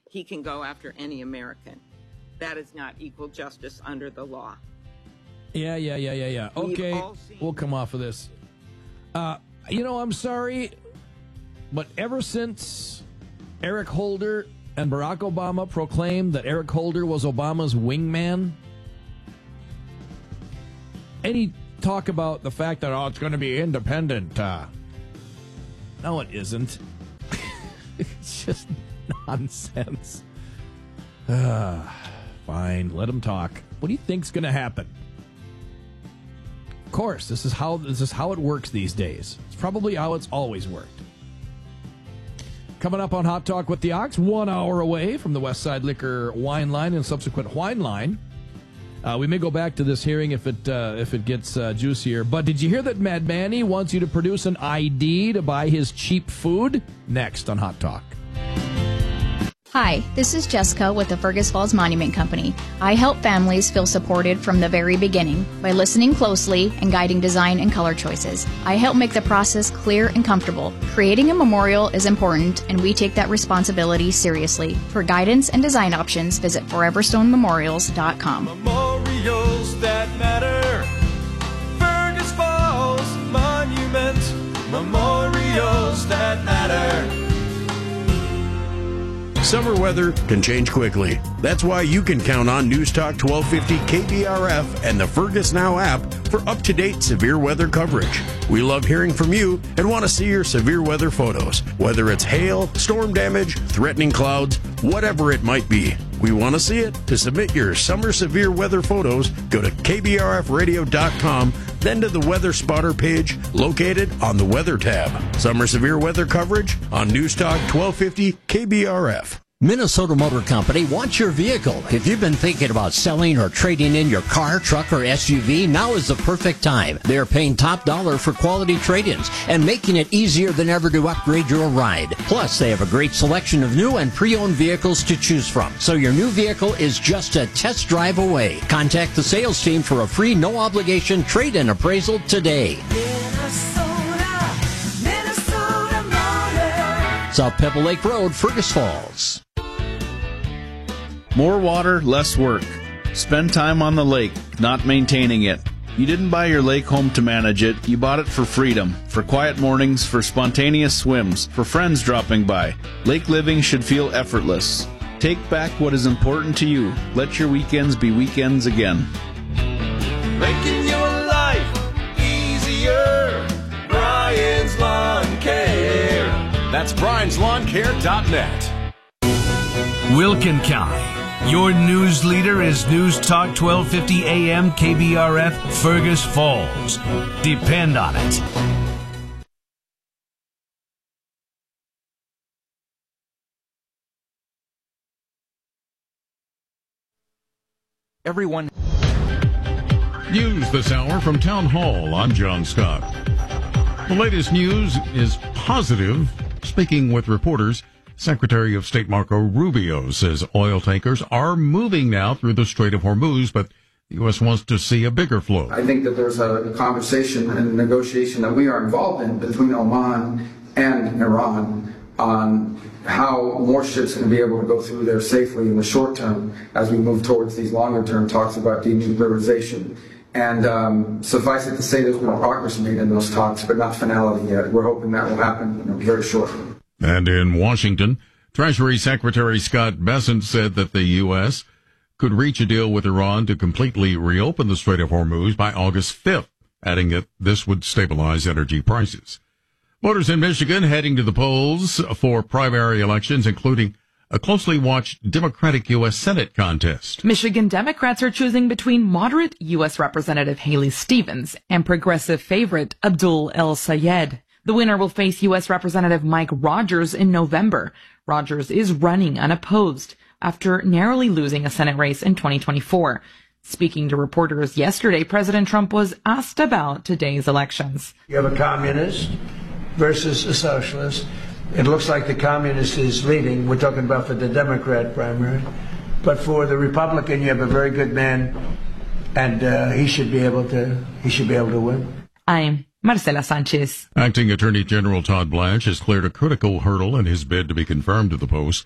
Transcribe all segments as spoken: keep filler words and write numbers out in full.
he can go after any American. That is not equal justice under the law. Yeah, yeah, yeah, yeah, yeah. Okay, seen- we'll come off of this. Uh, you know, I'm sorry, but ever since Eric Holder and Barack Obama proclaimed that Eric Holder was Obama's wingman, any talk about the fact that, oh, it's going to be independent, uh, no, it isn't. It's just nonsense. Uh, fine, let him talk. What do you think's going to happen? Of course, this is how this is how it works these days. It's probably how it's always worked. Coming up on Hot Talk with the Ox, one hour away from the West Side Liquor wine line and subsequent wine line. Uh, we may go back to this hearing if it uh, if it gets uh, juicier. But did you hear that Mad Manny wants you to produce an I D to buy his cheap food? Next on Hot Talk. Hi, this is Jessica with the Fergus Falls Monument Company. I help families feel supported from the very beginning by listening closely and guiding design and color choices. I help make the process clear and comfortable. Creating a memorial is important, and we take that responsibility seriously. For guidance and design options, visit forever stone memorials dot com. Memorials that matter. Fergus Falls Monument. Memorials that matter. Summer weather can change quickly. That's why you can count on News Talk twelve fifty K B R F and the Fergus Now app for up-to-date severe weather coverage. We love hearing from you and want to see your severe weather photos, whether it's hail, storm damage, threatening clouds, whatever it might be. We want to see it. To submit your summer severe weather photos, go to K B R F radio dot com, then to the Weather Spotter page located on the Weather tab. Summer severe weather coverage on News Talk twelve fifty K B R F. Minnesota Motor Company wants your vehicle. If you've been thinking about selling or trading in your car, truck, or S U V, now is the perfect time. They are paying top dollar for quality trade-ins and making it easier than ever to upgrade your ride. Plus, they have a great selection of new and pre-owned vehicles to choose from. So your new vehicle is just a test drive away. Contact the sales team for a free, no-obligation trade-in appraisal today. Minnesota, Minnesota Motor. South Pebble Lake Road, Fergus Falls. More water, less work. Spend time on the lake, not maintaining it. You didn't buy your lake home to manage it. You bought it for freedom, for quiet mornings, for spontaneous swims, for friends dropping by. Lake living should feel effortless. Take back what is important to you. Let your weekends be weekends again. Making your life easier. Brian's Lawn Care. That's Brian's Lawn Care dot net. Wilkin County. Your news leader is News Talk twelve fifty A M K B R F Fergus Falls. Depend on it. Everyone. News this hour from Town Hall. I'm John Scott. The latest news is positive. Speaking with reporters, Secretary of State Marco Rubio says oil tankers are moving now through the Strait of Hormuz, but the U S wants to see a bigger flow. I think that there's a conversation and negotiation that we are involved in between Oman and Iran on how more ships can be able to go through there safely in the short term as we move towards these longer term talks about denuclearization. And um, suffice it to say there's been progress made in those talks, but not finality yet. We're hoping that will happen, you know, very shortly. And in Washington, Treasury Secretary Scott Bessent said that the U S could reach a deal with Iran to completely reopen the Strait of Hormuz by August fifth, adding that this would stabilize energy prices. Voters in Michigan heading to the polls for primary elections, including a closely watched Democratic U S Senate contest. Michigan Democrats are choosing between moderate U S Representative Haley Stevens and progressive favorite Abdul El-Sayed. The winner will face U S Representative Mike Rogers in November. Rogers is running unopposed after narrowly losing a Senate race in twenty twenty-four. Speaking to reporters yesterday, President Trump was asked about today's elections. You have a communist versus a socialist. It looks like the communist is leading. We're talking about for the Democrat primary. But for the Republican, you have a very good man, and uh, he should be able to. He should be able to win. I'm Marcela Sanchez. Acting Attorney General Todd Blanche has cleared a critical hurdle in his bid to be confirmed to the post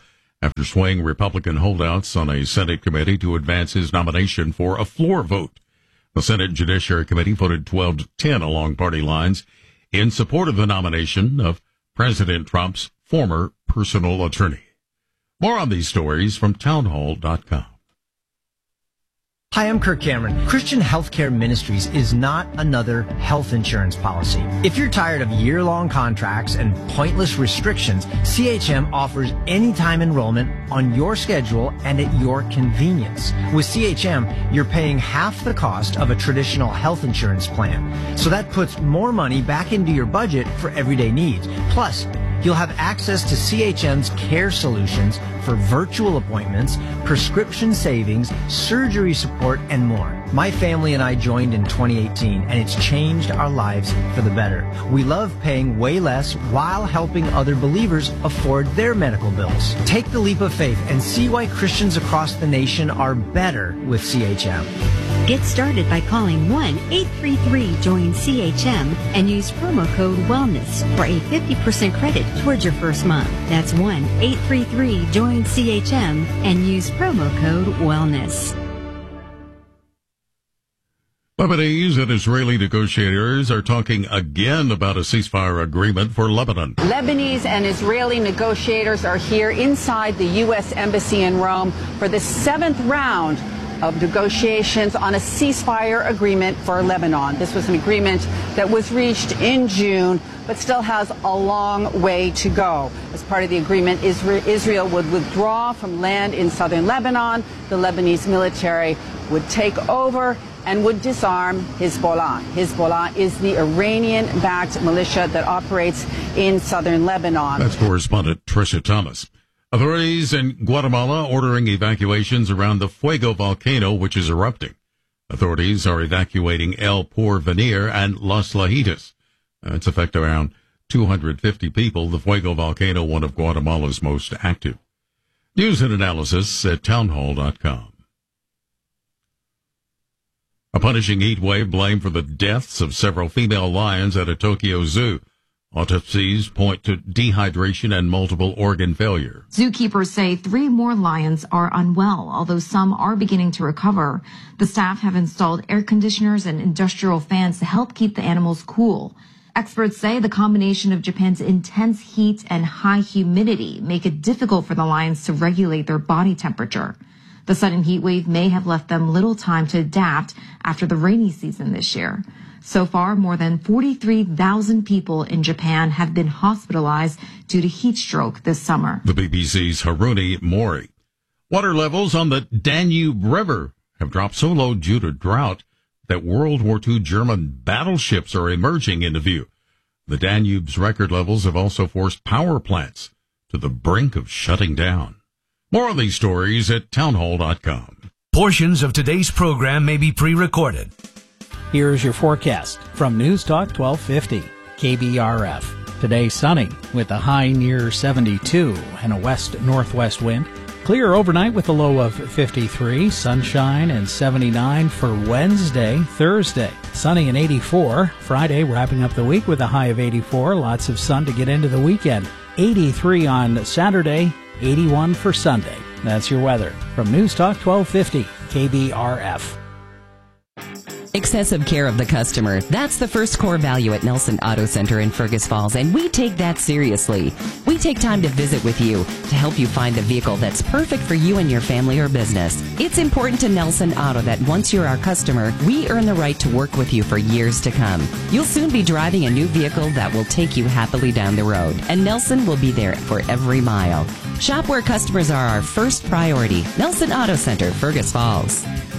after swaying Republican holdouts on a Senate committee to advance his nomination for a floor vote. The Senate Judiciary Committee voted twelve to ten along party lines in support of the nomination of President Trump's former personal attorney. More on these stories from townhall dot com. Hi, I'm Kirk Cameron. Christian Healthcare Ministries is not another health insurance policy. If you're tired of year-long contracts and pointless restrictions, C H M offers anytime enrollment on your schedule and at your convenience. With C H M, you're paying half the cost of a traditional health insurance plan. So that puts more money back into your budget for everyday needs. Plus, you'll have access to C H M's care solutions for virtual appointments, prescription savings, surgery support, and more. My family and I joined in twenty eighteen, and it's changed our lives for the better. We love paying way less while helping other believers afford their medical bills. Take the leap of faith and see why Christians across the nation are better with C H M. Get started by calling one eight three three join C H M and use promo code WELLNESS for a fifty percent credit towards your first month. That's one eight three three join C H M and use promo code WELLNESS. Lebanese and Israeli negotiators are talking again about a ceasefire agreement for Lebanon. Lebanese and Israeli negotiators are here inside the U S Embassy in Rome for the seventh round of negotiations on a ceasefire agreement for Lebanon. This was an agreement that was reached in June, but still has a long way to go. As part of the agreement, Israel would withdraw from land in southern Lebanon. The Lebanese military would take over and would disarm Hezbollah. Hezbollah is the Iranian-backed militia that operates in southern Lebanon. That's correspondent Tricia Thomas. Authorities in Guatemala ordering evacuations around the Fuego volcano, which is erupting. Authorities are evacuating El Porvenir and Las Lajitas. Uh, it's affected around two hundred fifty people. The Fuego volcano, one of Guatemala's most active. News and analysis at townhall dot com. A punishing heat wave blamed for the deaths of several female lions at a Tokyo zoo. Autopsies point to dehydration and multiple organ failure. Zookeepers say three more lions are unwell, although some are beginning to recover. The staff have installed air conditioners and industrial fans to help keep the animals cool. Experts say the combination of Japan's intense heat and high humidity make it difficult for the lions to regulate their body temperature. The sudden heat wave may have left them little time to adapt after the rainy season this year. So far, more than forty-three thousand people in Japan have been hospitalized due to heat stroke this summer. The B B C's Haruni Mori. Water levels on the Danube River have dropped so low due to drought that World War Two German battleships are emerging into view. The Danube's record levels have also forced power plants to the brink of shutting down. More on these stories at townhall dot com. Portions of today's program may be pre-recorded. Here's your forecast from News Talk twelve fifty, K B R F. Today sunny with a high near seventy-two and a west-northwest wind. Clear overnight with a low of fifty-three, sunshine and seventy-nine for Wednesday. Thursday, sunny and eighty-four. Friday, wrapping up the week with a high of eighty-four. Lots of sun to get into the weekend. eighty-three on Saturday, eighty-one for Sunday. That's your weather from News Talk twelve fifty, K B R F. Excessive care of the customer. That's the first core value at Nelson Auto Center in Fergus Falls, and we take that seriously. We take time to visit with you to help you find the vehicle that's perfect for you and your family or business. It's important to Nelson Auto that once you're our customer, we earn the right to work with you for years to come. You'll soon be driving a new vehicle that will take you happily down the road, and Nelson will be there for every mile. Shop where customers are our first priority. Nelson Auto Center, Fergus Falls.